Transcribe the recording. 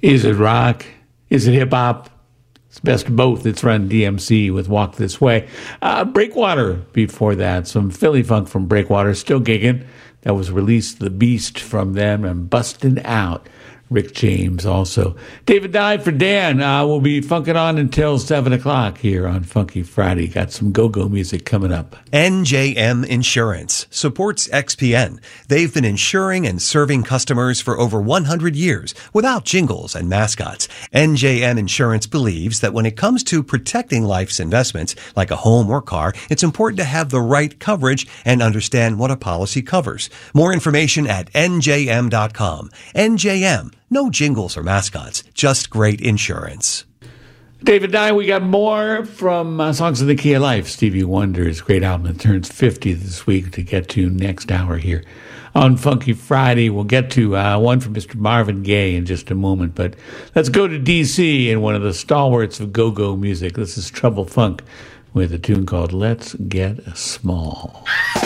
Is it rock? Is it hip-hop? It's best of both. It's Run DMC with Walk This Way. Breakwater before that. Some Philly funk from Breakwater. Still gigging. That was released. The Beast from them and Bustin' Out. Rick James also. David Dye for Dan. We'll be funking on until 7 o'clock here on Funky Friday. Got some go-go music coming up. NJM Insurance supports XPN. They've been insuring and serving customers for over 100 years without jingles and mascots. NJM Insurance believes that when it comes to protecting life's investments, like a home or car, it's important to have the right coverage and understand what a policy covers. More information at njm.com. NJM. No jingles or mascots, just great insurance. David Dye, we got more from Songs in the Key of Life. Stevie Wonder's great album that turns 50 this week to get to next hour here on Funky Friday. We'll get to one from Mr. Marvin Gaye in just a moment, but let's go to D.C. and one of the stalwarts of go-go music. This is Trouble Funk with a tune called Let's Get Small.